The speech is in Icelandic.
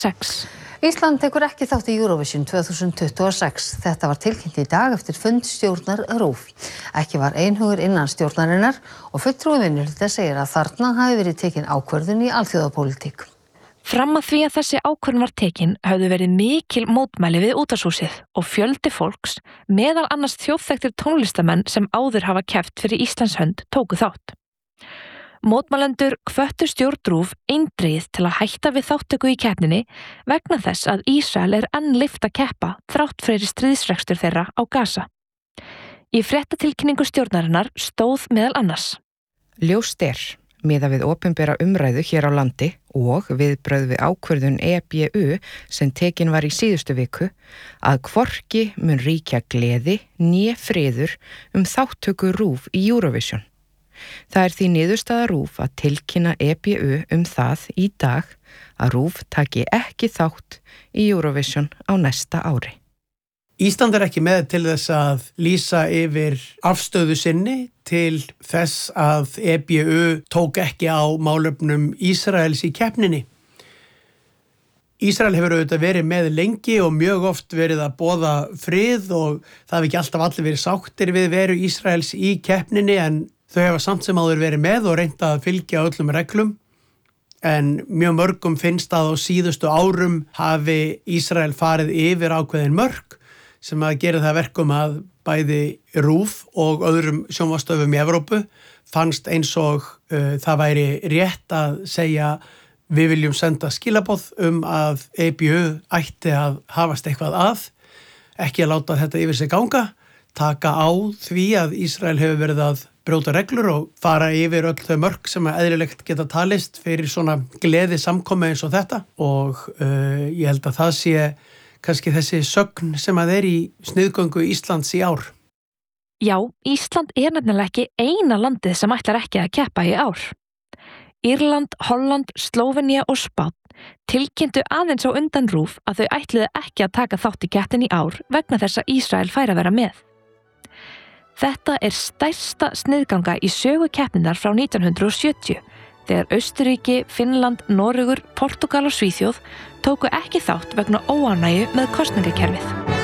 6. Ísland tekur ekki þátt í Eurovision 2026. Þetta var tilkynnt í dag eftir fund stjórnar RÚV. Ekki var einhugur innan stjórnarinnar og fulltrúi minnihluta segir að þarna hafi verið tekin ákvörðun í alþjóðapólitík. Fram að því að þessi ákvörðun var tekin höfðu verið mikil mótmæli við útvarpshúsið og fjöldi fólks, meðal annars þjóðþekktir tónlistamenn sem áður hafa keppt fyrir Íslands hönd, tóku þátt. Mótmælendur hvöttu stjórn RÚV eindregið til að hætta við þátttöku í keppninni vegna þess að Ísrael enn leyft að keppa þrátt fyrir stríðsrekstur þeirra á Gaza. Í fréttatilkynningu stjórnarinnar stóð meðal annars: Ljóst miðað við opinbera umræðu hér á landi og viðbrögð við ákvörðun EBU sem tekin var í síðustu viku að hvorki mun ríkja gleði né friður þátttöku RÚV í Eurovision. Það því niðurstaða RÚV að tilkynna EBU það í dag að RÚV taki ekki þátt í Eurovision á næsta ári. Ísland ekki með til þess að lýsa yfir afstöðu sinni til þess að EBU tók ekki á málefnum Ísraels í keppninni. Ísrael hefur auðvitað verið með lengi og mjög oft verið að boða frið og það hafi ekki alltaf allir verið sáttir við veru Ísraels í keppninni en þau hefa samt sem áður verið með og reynda að fylgja öllum reglum. En mjög mörgum finnst að á síðustu árum hafi Ísrael farið yfir ákveðin mörk sem að gera það verkum að bæði RÚV og öðrum sjónvarpsstöðvum í Evrópu fannst eins og það væri rétt að segja við viljum senda skilaboð að EBU ætti að hafast eitthvað að, ekki að láta þetta yfir sig ganga, taka á því að Ísrael hefur verið að brjóta reglur og fara yfir öll þau mörk sem eðlilegt geta talist fyrir svona gleði samkomi eins og þetta og ég held að það sé kannski þessi sögn sem að í sniðgöngu Íslands í ár. Já, Ísland nefnilega ekki eina landið sem ætlar ekki að keppa í ár. Írland, Holland, Slóvenía og Spánn tilkynntu aðeins á undan RÚV að þau ætluðu ekki að taka þátt í keppninni í ár vegna þess að Ísrael færi að vera með. Þetta stærsta sniðganga í sögu keppninnar frá 1970 þegar Austurríki, Finnland, Noregur, Portúgal og Svíþjóð tóku ekki þátt vegna óánægju með kosningakerfið.